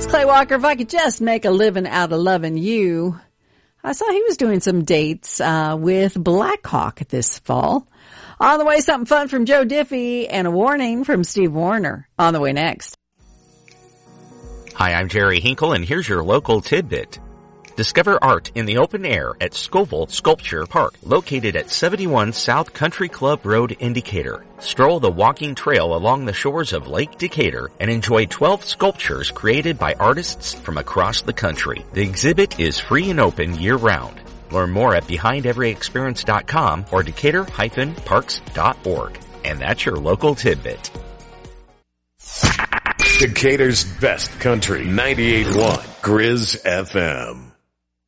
Clay Walker, if I could just make a living out of loving you. I saw he was doing some dates with Blackhawk this fall. On the way, something fun from Joe Diffie and a warning from Steve Warner. On the way next. Hi, I'm Jerry Hinkle, and here's your local tidbit. Discover art in the open air at Scoville Sculpture Park, located at 71 South Country Club Road in Decatur. Stroll the walking trail along the shores of Lake Decatur and enjoy 12 sculptures created by artists from across the country. The exhibit is free and open year-round. Learn more at BehindEveryExperience.com or Decatur-Parks.org. And that's your local tidbit. Decatur's best country, 98.1 Grizz FM.